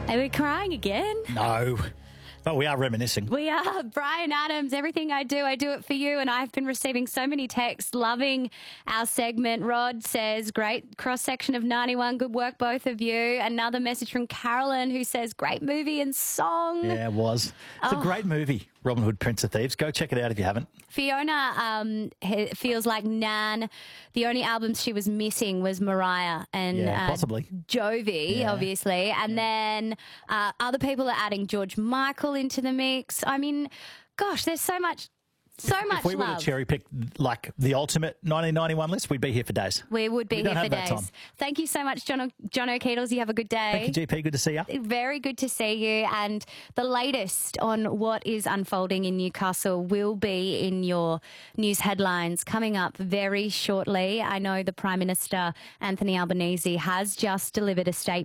Are we crying again? No. But we are reminiscing. We are. Brian Adams, everything I do it for you. And I've been receiving so many texts loving our segment. Rod says, great cross-section of 91. Good work, both of you. Another message from Carolyn who says, great movie and song. Yeah, it was. It's a great movie, Robin Hood, Prince of Thieves. Go check it out if you haven't. Fiona feels like Nan, the only albums she was missing was Mariah and possibly Jovi, obviously. And then other people are adding George Michael into the mix. I mean, gosh, there's so much If we were love. to cherry pick like the ultimate 1991 list, we'd be here for days. We would be here for that time. days. Thank you so much, John O'Keedles. You have a good day. Thank you, GP. Good to see you. Very good to see you. And the latest on what is unfolding in Newcastle will be in your news headlines coming up very shortly. I know the Prime Minister, Anthony Albanese, has just delivered a statement